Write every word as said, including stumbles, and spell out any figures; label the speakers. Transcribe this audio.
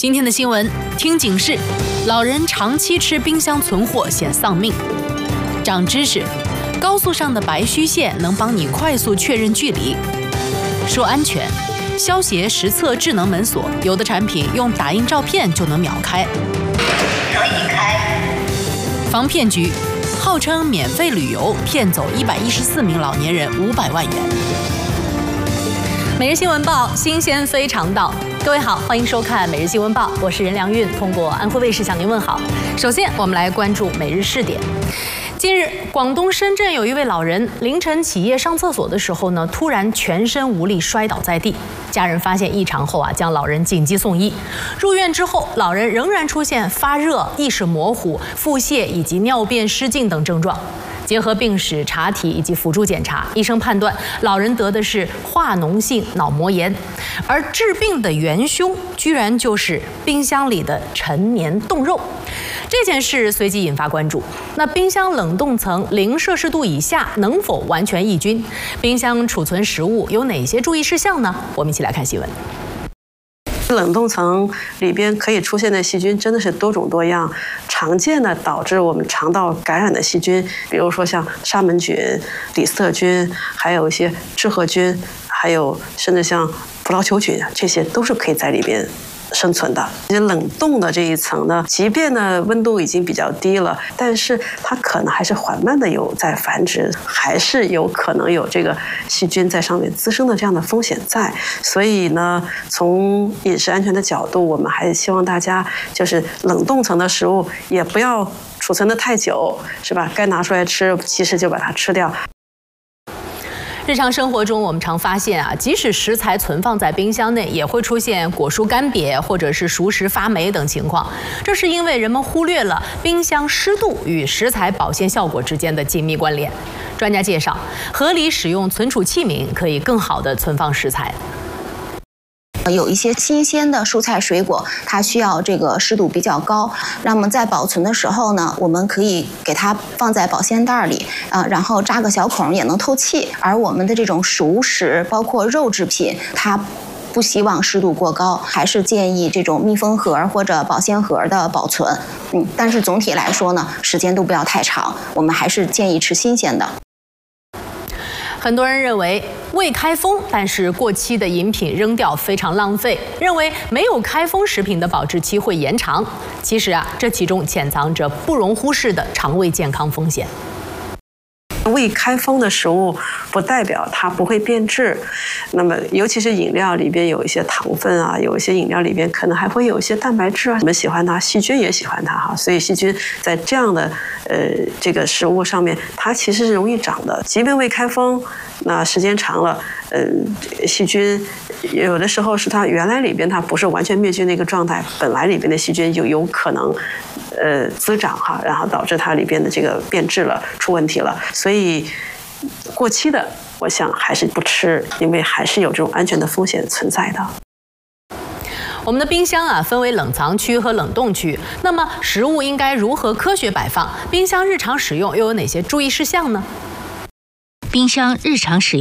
Speaker 1: 今天的新闻，听警示：老人长期吃冰箱存货显丧命。长知识：高速上的白虚线能帮你快速确认距离。说安全：消协实测智能门锁，有的产品用打印照片就能秒开。
Speaker 2: 可以开。
Speaker 1: 防骗局：号称免费旅游，骗走一百一十四名老年人五百万元。每日新闻报，新鲜非常到。各位好，欢迎收看每日新闻报，我是任良韵，通过安徽卫视向您问好。首先，我们来关注每日试点。近日，广东深圳有一位老人凌晨起夜上厕所的时候呢，突然全身无力摔倒在地。家人发现异常后啊，将老人紧急送医。入院之后，老人仍然出现发热、意识模糊、腹泻以及尿便失禁等症状。结合病史、查体以及辅助检查，医生判断老人得的是化脓性脑膜炎，而致病的元凶居然就是冰箱里的陈年冻肉。这件事随即引发关注。那冰箱冷冻层零摄氏度以下能否完全抑菌？冰箱储存食物有哪些注意事项呢？我们一起来看新闻。
Speaker 3: 冷冻层里边可以出现的细菌真的是多种多样，常见的导致我们肠道感染的细菌，比如说像沙门菌、李斯特菌，还有一些致褐菌，还有甚至像葡萄球菌，这些都是可以在里边生存的。其实冷冻的这一层呢，即便呢温度已经比较低了，但是它可能还是缓慢的有在繁殖，还是有可能有这个细菌在上面滋生的这样的风险在。所以呢，从饮食安全的角度，我们还是希望大家就是冷冻层的食物也不要储存的太久，是吧？该拿出来吃，其实就把它吃掉。
Speaker 1: 日常生活中，我们常发现啊，即使食材存放在冰箱内，也会出现果蔬干瘪或者是熟食发霉等情况。这是因为人们忽略了冰箱湿度与食材保鲜效果之间的紧密关联。专家介绍，合理使用存储器皿可以更好地存放食材。
Speaker 4: 有一些新鲜的蔬菜水果，它需要这个湿度比较高。那么在保存的时候呢，我们可以给它放在保鲜袋里，啊，然后扎个小孔也能透气。而我们的这种熟食，包括肉制品，它不希望湿度过高，还是建议这种密封盒或者保鲜盒的保存。嗯，但是总体来说呢，时间都不要太长，我们还是建议吃新鲜的。
Speaker 1: 很多人认为未开封但是过期的饮品扔掉非常浪费，认为没有开封食品的保质期会延长。其实啊，这其中潜藏着不容忽视的肠胃健康风险。
Speaker 3: 未开封的食物不代表它不会变质，那么尤其是饮料里边有一些糖分啊，有一些饮料里边可能还会有一些蛋白质啊，我们喜欢它，细菌也喜欢它哈，所以细菌在这样的呃这个食物上面，它其实是容易长的。即便未开封，那时间长了，嗯、呃，细菌有的时候是它原来里边它不是完全灭菌的一个状态，本来里边的细菌就有可能呃滋长哈，然后导致它里边的这个变质了，出问题了。所以过期的，我想还是不吃，因为还是有这种安全的风险存在的。
Speaker 1: 我们的冰箱啊，分为冷藏区和冷冻区。那么，食物应该如何科学摆放？冰箱日常使用又有哪些注意事项呢？
Speaker 5: 冰箱日常使用。